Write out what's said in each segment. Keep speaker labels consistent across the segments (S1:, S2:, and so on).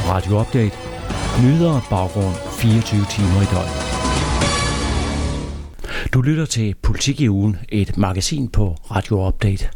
S1: Radio Update. Nyheder og baggrund 24 timer i døgnet. Du lytter til Politik i ugen, et magasin på Radio Update.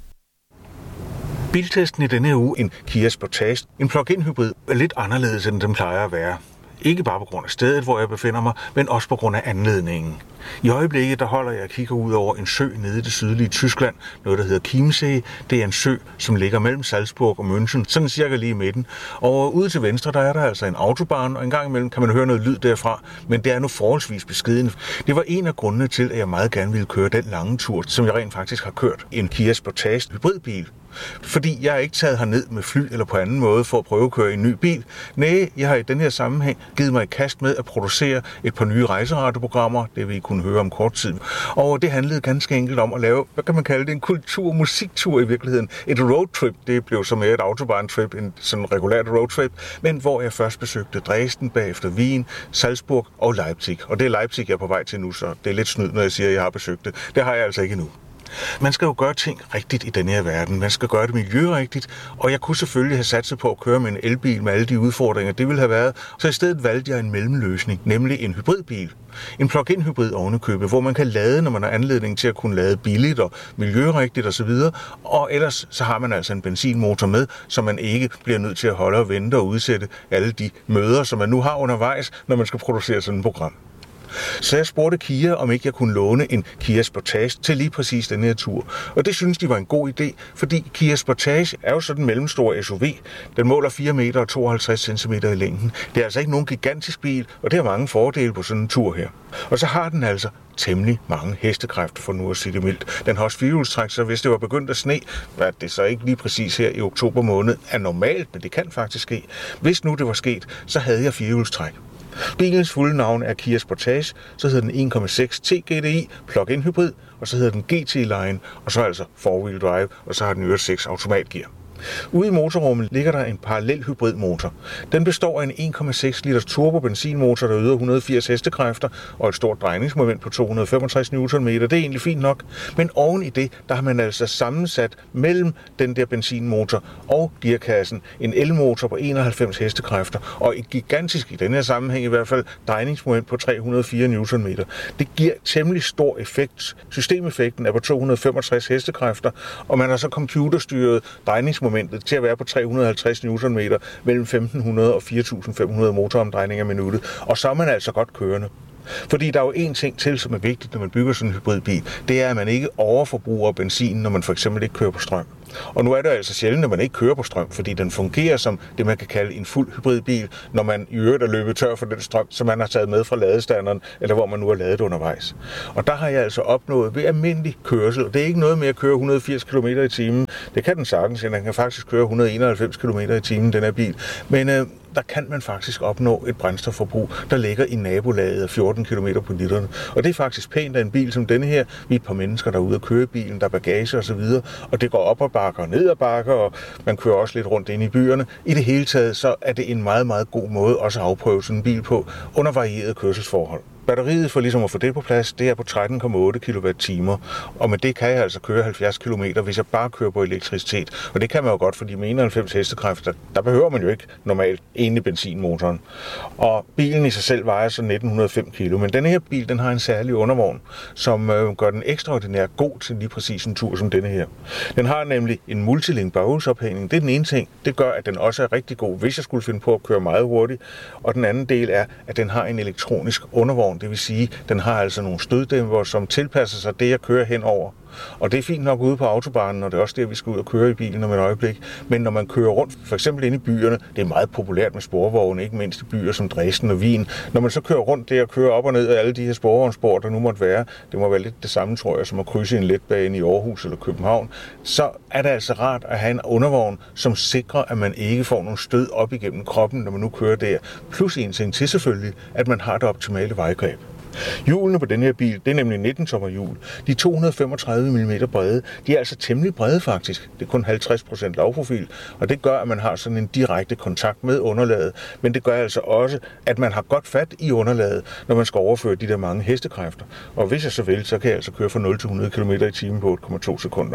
S2: Biltesten i denne her uge, en Kia Sportage, en plug-in hybrid, er lidt anderledes, end den plejer at være. Ikke bare på grund af stedet, hvor jeg befinder mig, men også på grund af anledningen. I øjeblikket der holder jeg og kigger ud over en sø nede i det sydlige Tyskland, noget der hedder Chiemsee. Det er en sø, som ligger mellem Salzburg og München, sådan cirka lige i midten. Og ude til venstre, der er der altså en autobahn, og en gang imellem kan man høre noget lyd derfra, men det er nu forholdsvis beskeden. Det var en af grundene til, at jeg meget gerne ville køre den lange tur, som jeg rent faktisk har kørt, en Kia Sportage hybridbil. Fordi jeg er ikke taget herned med fly eller på anden måde for at prøve at køre i en ny bil. Nej, jeg har i den her sammenhæng givet mig i kast med at producere et par nye rejseradioprogrammer, det vil I kunne høre om kort tid. Og det handlede ganske enkelt om at lave, hvad kan man kalde det, en musiktur i virkeligheden. Et roadtrip, det blev så mere et autobahntrip, en sådan regulært roadtrip, men hvor jeg først besøgte Dresden, bagefter Wien, Salzburg og Leipzig. Og det er Leipzig, jeg er på vej til nu, så det er lidt snyd, når jeg siger, at jeg har besøgt det. Det har jeg altså ikke endnu. Man skal jo gøre ting rigtigt i denne her verden. Man skal gøre det miljørigtigt, og jeg kunne selvfølgelig have satset på at køre med en elbil med alle de udfordringer, det ville have været. Så i stedet valgte jeg en mellemløsning, nemlig en hybridbil. En plug-in hybrid ovenikøbet, hvor man kan lade, når man har anledning til at kunne lade billigt og miljørigtigt osv. Og ellers så har man altså en benzinmotor med, så man ikke bliver nødt til at holde og vente og udsætte alle de møder, som man nu har undervejs, når man skal producere sådan et program. Så jeg spurgte Kia, om ikke jeg kunne låne en Kia Sportage til lige præcis den her tur. Og det synes de var en god idé, fordi Kia Sportage er jo sådan en mellemstor SUV. Den måler 4 meter og 52 cm i længden. Det er altså ikke nogen gigantisk bil, og det har mange fordele på sådan en tur her. Og så har den altså temmelig mange hestekræfter, for nu at sige det mildt. Den har også firehjulstræk, så hvis det var begyndt at sne, hvad det så ikke lige præcis her i oktober måned er normalt, men det kan faktisk ske. Hvis nu det var sket, så havde jeg firehjulstræk. Bilens fulde navn er Kia Sportage, så hedder den 1.6 T GDI plug-in hybrid, og så hedder den GT Line, og så altså 4-wheel drive, og så har den 6 automatgear. Ude i motorrummet ligger der en parallel hybridmotor. Den består af en 1,6 liters turbo benzinmotor, der yder 180 hestekræfter og et stort drejningsmoment på 265 Nm. Det er egentlig fint nok. Men oven i det, der har man altså sammensat mellem den der benzinmotor og gearkassen en elmotor på 91 hestekræfter og et gigantisk, i den her sammenhæng i hvert fald, drejningsmoment på 304 Nm. Det giver temmelig stor effekt. Systemeffekten er på 265 hestekræfter, og man har så computerstyret drejningsmoment til at være på 350 Nm mellem 1500 og 4500 motoromdrejninger i minuttet, og så er man altså godt kørende. Fordi der er jo en ting til, som er vigtigt, når man bygger sådan en hybridbil, det er, at man ikke overforbruger benzin, når man for eksempel ikke kører på strøm. Og nu er det altså sjældent, at man ikke kører på strøm, fordi den fungerer som det, man kan kalde en fuld hybridbil, når man i øvrigt er løbet tør for den strøm, som man har taget med fra ladestanderen, eller hvor man nu har ladet undervejs. Og der har jeg altså opnået ved almindelig kørsel, og det er ikke noget med at køre 180 km i timen. Det kan den sagtens, den kan faktisk køre 191 km i timen, den her bil. Men der kan man faktisk opnå et brændstofforbrug, der ligger i nabolaget af 14 km på literen. Og det er faktisk pænt af en bil som denne her. Vi er et par mennesker, der er ude at køre bilen, der er bagage osv., og det går op ad bakker og ned ad bakker, og man kører også lidt rundt ind i byerne. I det hele taget, så er det en meget, meget god måde også at afprøve sådan en bil på under varierede kørselsforhold. Batteriet for ligesom at få det på plads, det er på 13,8 kWh, og med det kan jeg altså køre 70 km, hvis jeg bare kører på elektricitet. Og det kan man jo godt, fordi med 91 hestekræfter, der behøver man jo ikke normalt egentlig benzinmotoren. Og bilen i sig selv vejer så 1905 kg, men denne her bil, den har en særlig undervogn, som gør den ekstraordinært god til lige præcis en tur som denne her. Den har nemlig en multilink baghjulsophængning. Det er den ene ting. Det gør, at den også er rigtig god, hvis jeg skulle finde på at køre meget hurtigt. Og den anden del er, at den har en elektronisk undervogn. Det vil sige, at den har altså nogle støddæmpere, som tilpasser sig det, jeg kører henover. Og det er fint nok ude på autobanen, og det er også det, vi skal ud og køre i bilen om et øjeblik. Men når man kører rundt, for eksempel inde i byerne, det er meget populært med sporvogne, ikke mindst i byer som Dresden og Wien. Når man så kører rundt der og kører op og ned af alle de her sporvognsspor, der nu måtte være, det må være lidt det samme, tror jeg, som at krydse en letbane i Aarhus eller København, så er det altså rart at have en undervogn, som sikrer, at man ikke får nogen stød op igennem kroppen, når man nu kører der. Plus en ting til selvfølgelig, at man har det optimale vejgreb. Hjulene på den her bil, det er nemlig 19-tommer hjul. De er 235 mm brede. De er altså temmelig brede faktisk. Det er kun 50% lavprofil, og det gør, at man har sådan en direkte kontakt med underlaget. Men det gør altså også, at man har godt fat i underlaget, når man skal overføre de der mange hestekræfter. Og hvis jeg så vil, så kan jeg altså køre fra 0 til 100 km i timen på 8,2 sekunder.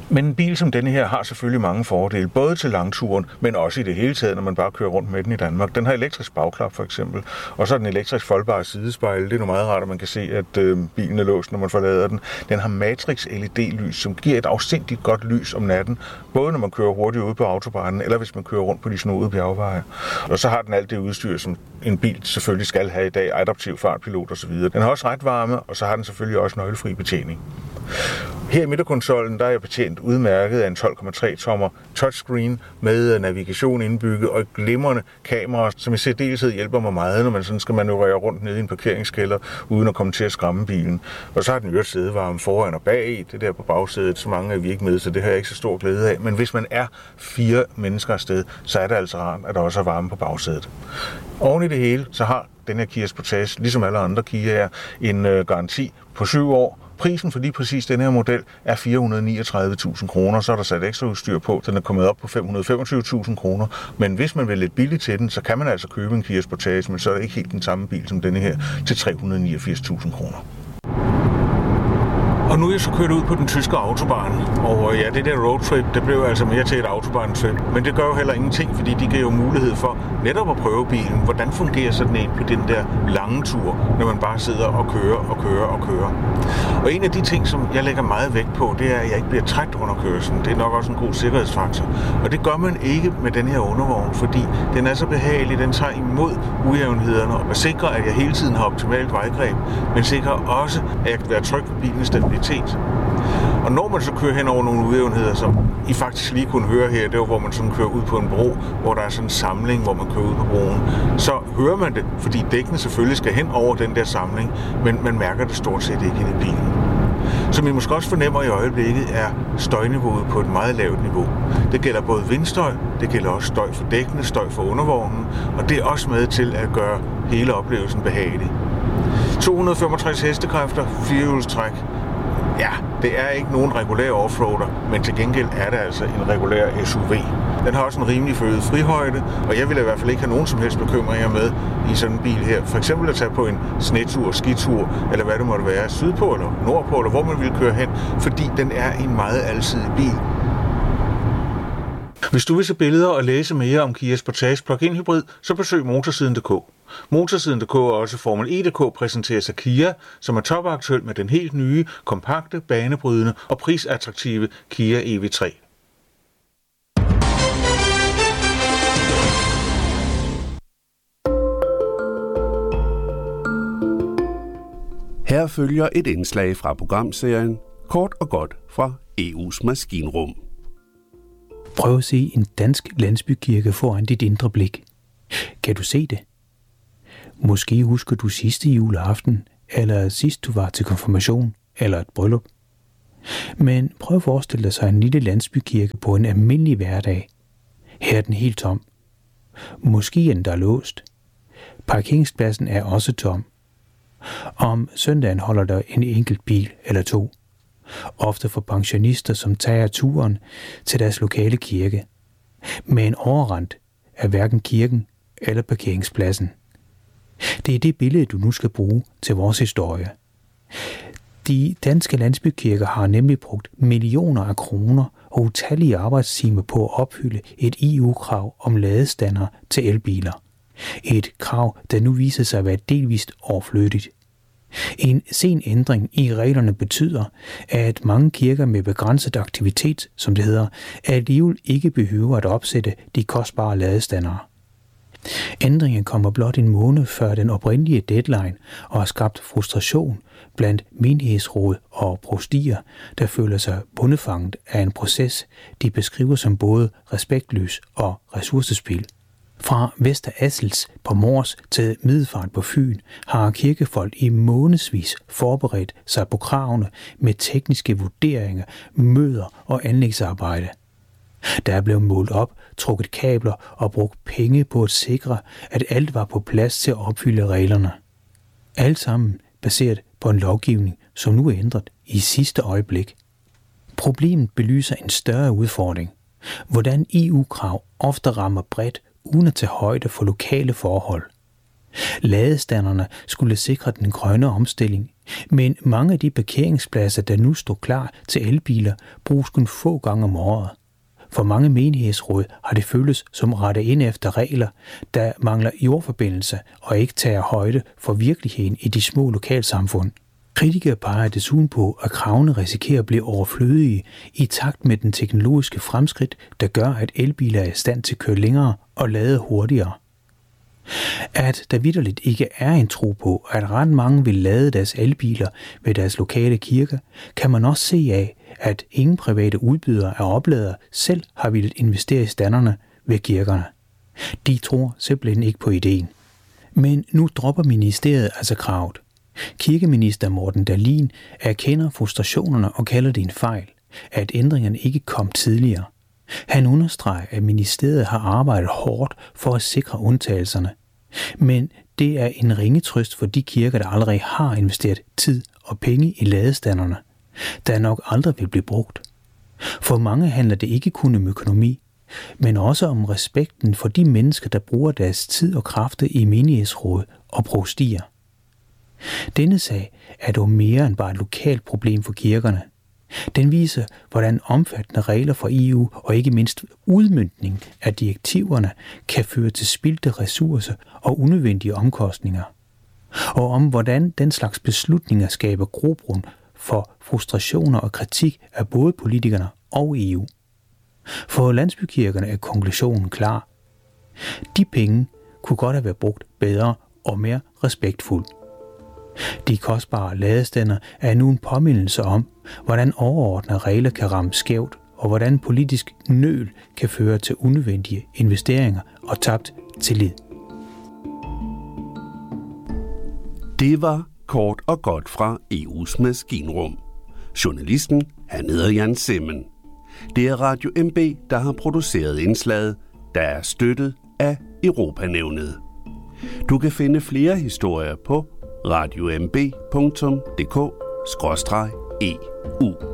S2: Men en bil som denne her har selvfølgelig mange fordele, både til langturen, men også i det hele taget, når man bare kører rundt med den i Danmark. Den har elektrisk bagklap for eksempel, og så er den elektrisk foldbare sidespejl. Det er noget meget rart, at man kan se, at bilen er låst, når man forlader den. Den har matrix LED-lys, som giver et afsindigt godt lys om natten, både når man kører hurtigt ude på autobanen, eller hvis man kører rundt på de snodede bjergveje. Og så har den alt det udstyr, som en bil selvfølgelig skal have i dag, adaptiv fartpilot osv. Den har også retvarme, og så har den selvfølgelig også nøglefri betjening. Her i midterkonsollen der er jeg betjent udmærket af en 12,3 tommer touchscreen med navigation indbygget og et glimrende kamera, som i særdeleshed hjælper mig meget, når man sådan skal manøvrere rundt nede i en parkeringskælder, uden at komme til at skræmme bilen. Og så har den øvrigt sædevarme foran og bag, det der på bagsædet, så mange er vi ikke med, så det har jeg ikke så stor glæde af. Men hvis man er 4 mennesker afsted, så er det altså rart, at der også er varme på bagsædet. Oven i det hele, så har den her Kia Sportage, ligesom alle andre Kia'er, en garanti på 7 år. Prisen for lige præcis den her model er 439.000 kroner, så er der sat ekstra udstyr på. Den er kommet op på 525.000 kroner. Men hvis man vil lidt billigt til den, så kan man altså købe en Kia Sportage, men så er det ikke helt den samme bil som denne her, til 389.000 kroner. Og nu er jeg så kørt ud på den tyske autobahn, og ja, det der roadtrip, det blev altså mere til et autobahntrip. Men det gør jo heller ingenting, fordi de giver jo mulighed for netop at prøve bilen. Hvordan fungerer sådan en på den der lange tur, når man bare sidder og kører. Og en af de ting, som jeg lægger meget vægt på, det er, at jeg ikke bliver træt under kørslen. Det er nok også en god sikkerhedsfaktor. Og det gør man ikke med den her undervogn, fordi den er så behagelig, den tager imod ujævnhederne og sikrer, at jeg hele tiden har optimalt vejgreb, men sikrer også, at jeg kan være tryg ved bilens stabilitet. Og når man så kører hen over nogle ujævnheder, som I faktisk lige kunne høre her, det var, hvor man sådan kører ud på en bro, hvor der er sådan en samling, hvor man kører ud på broen, så hører man det, fordi dækkene selvfølgelig skal hen over den der samling, men man mærker det stort set ikke inde i bilen. Som I måske også fornemmer i øjeblikket, er støjniveauet på et meget lavt niveau. Det gælder både vindstøj, det gælder også støj for dækkene, støj for undervognen, og det er også med til at gøre hele oplevelsen behagelig. 265 hestekræfter, 4-hjulstræk. Ja, det er ikke nogen regulær offroader, men til gengæld er det altså en regulær SUV. Den har også en rimelig forøget frihøjde, og jeg vil i hvert fald ikke have nogen som helst bekymringer med i sådan en bil her. For eksempel at tage på en snetur, skitur, eller hvad det måtte være, sydpå eller nordpå, eller hvor man vil køre hen, fordi den er en meget alsidig bil. Hvis du vil se billeder og læse mere om Kia Sportage plug-in hybrid, så besøg motorsiden.dk. Motorsiden.dk og også Formel E.dk præsenteres af Kia, som er topaktuel med den helt nye, kompakte, banebrydende og prisattraktive Kia EV3.
S3: Her følger et indslag fra programserien Kort og godt fra EU's maskinrum.
S4: Prøv at se en dansk landsbykirke foran dit indre blik. Kan du se det? Måske husker du sidste juleaften, eller sidst du var til konfirmation, eller et bryllup. Men prøv at forestille dig sig en lille landsbykirke på en almindelig hverdag. Her er den helt tom. Måske endda låst. Parkeringspladsen er også tom. Om søndagen holder der en enkelt bil eller 2. Ofte for pensionister, som tager turen til deres lokale kirke. Men overrendt er hverken kirken eller parkeringspladsen. Det er det billede, du nu skal bruge til vores historie. De danske landsbykirker har nemlig brugt millioner af kroner og utallige arbejdstimer på at opfylde et EU-krav om ladestander til elbiler. Et krav, der nu viser sig at være delvist overflødigt. En sen ændring i reglerne betyder, at mange kirker med begrænset aktivitet, som det hedder, alligevel ikke behøver at opsætte de kostbare ladestandere. Ændringen kommer blot en måned før den oprindelige deadline og har skabt frustration blandt menighedsråd og prostier, der føler sig bundefanget af en proces, de beskriver som både respektløs og ressourcespil. Fra Vester Assels på Mors til Middelfart på Fyn har kirkefolk i månedsvis forberedt sig på kravene med tekniske vurderinger, møder og anlægsarbejde. Der er blevet målt op, trukket kabler og brugt penge på at sikre, at alt var på plads til at opfylde reglerne. Alt sammen baseret på en lovgivning, som nu er ændret i sidste øjeblik. Problemet belyser en større udfordring. Hvordan EU-krav ofte rammer bredt, uden at tage højde for lokale forhold. Ladestanderne skulle sikre den grønne omstilling, men mange af de parkeringspladser, der nu står klar til elbiler, bruges kun få gange om året. For mange menighedsråd har det føltes som rette ind efter regler, der mangler jordforbindelse og ikke tager højde for virkeligheden i de små lokalsamfund. Kritikere peger desuden på, at kravene risikerer at blive overflødige i takt med den teknologiske fremskridt, der gør, at elbiler er i stand til at køre længere og lade hurtigere. At der vitterligt ikke er en tro på, at ret mange vil lade deres elbiler ved deres lokale kirker, kan man også se af, at ingen private udbydere af opladere selv har villet investere i standerne ved kirkerne. De tror simpelthen ikke på ideen. Men nu dropper ministeriet altså kravet. Kirkeminister Morten Dahlin erkender frustrationerne og kalder det en fejl, at ændringerne ikke kom tidligere. Han understreger, at ministeriet har arbejdet hårdt for at sikre undtagelserne. Men det er en ringe trøst for de kirker, der allerede har investeret tid og penge i ladestanderne, der nok aldrig vil blive brugt. For mange handler det ikke kun om økonomi, men også om respekten for de mennesker, der bruger deres tid og kræfter i menighedsråd og provstier. Denne sag er dog mere end bare et lokalt problem for kirkerne. Den viser, hvordan omfattende regler fra EU og ikke mindst udmøntning af direktiverne kan føre til spildte ressourcer og unødvendige omkostninger. Og om hvordan den slags beslutninger skaber grobund for frustrationer og kritik af både politikerne og EU. For landsbykirkerne er konklusionen klar. De penge kunne godt have været brugt bedre og mere respektfuldt. De kostbare ladestander er nu en påmindelse om, hvordan overordnede regler kan ramme skævt, og hvordan politisk nøl kan føre til unødvendige investeringer og tabt tillid.
S3: Det var kort og godt fra EU's maskinrum. Journalisten, han hedder Jan Simmen. Det er Radio MB, der har produceret indslaget, der er støttet af Europanævnet. Du kan finde flere historier på radiomb.dk/EU.